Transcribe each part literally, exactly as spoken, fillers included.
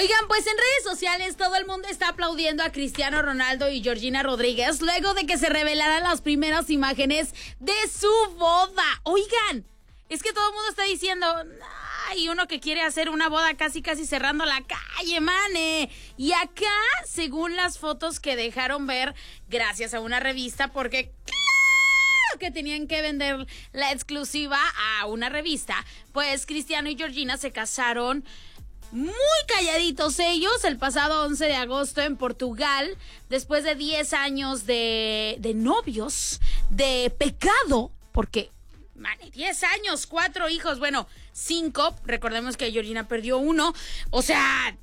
Oigan, pues en redes sociales todo el mundo está aplaudiendo a Cristiano Ronaldo y Georgina Rodríguez luego de que se revelaran las primeras imágenes de su boda. Oigan, es que todo el mundo está diciendo, ay, uno que quiere hacer una boda casi casi cerrando la calle, mane. Y acá, según las fotos que dejaron ver gracias a una revista, porque claro que tenían que vender la exclusiva a una revista, pues Cristiano y Georgina se casaron muy calladitos ellos el pasado once de agosto en Portugal, después de diez años de, de novios, de pecado, porque, man, diez años, cuatro hijos, bueno, cinco, recordemos que Georgina perdió uno, o sea,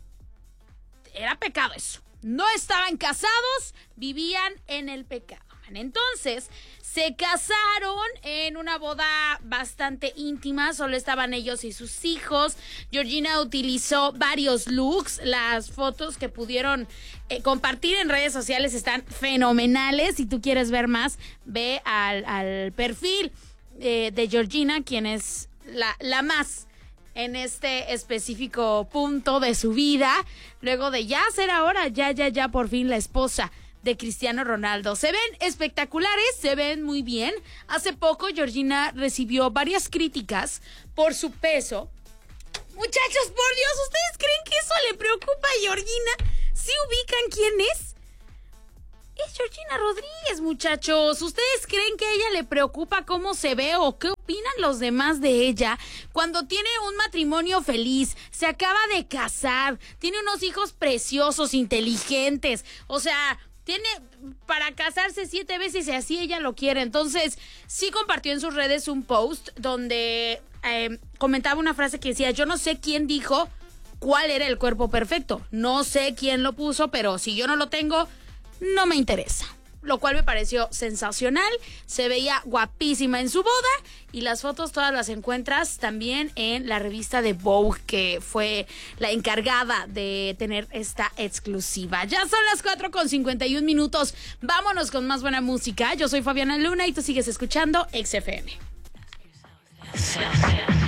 era pecado eso. No estaban casados, vivían en el pecado. Entonces, se casaron en una boda bastante íntima, solo estaban ellos y sus hijos. Georgina utilizó varios looks, las fotos que pudieron eh, compartir en redes sociales están fenomenales. Si tú quieres ver más, ve al, al perfil eh, de Georgina, quien es la, la más en este específico punto de su vida, luego de ya ser ahora, ya, ya, ya, por fin la esposa de Cristiano Ronaldo. Se ven espectaculares, se ven muy bien. Hace poco Georgina recibió varias críticas por su peso. Muchachos, por Dios, ¿ustedes creen que eso le preocupa a Georgina? ¿Sí ubican quién es? Es Georgina Rodríguez, muchachos. ¿Ustedes creen que a ella le preocupa cómo se ve o qué opinan los demás de ella cuando tiene un matrimonio feliz, se acaba de casar, tiene unos hijos preciosos, inteligentes? O sea, tiene para casarse siete veces y así ella lo quiere. Entonces, sí compartió en sus redes un post donde eh, comentaba una frase que decía, yo no sé quién dijo cuál era el cuerpo perfecto. No sé quién lo puso, pero si yo no lo tengo, no me interesa. Lo cual me pareció sensacional. Se veía guapísima en su boda y las fotos todas las encuentras también en la revista de Vogue, que fue la encargada de tener esta exclusiva. Ya son las cuatro con cincuenta y un minutos. Vámonos con más buena música. Yo soy Fabiana Luna y tú sigues escuchando X F M.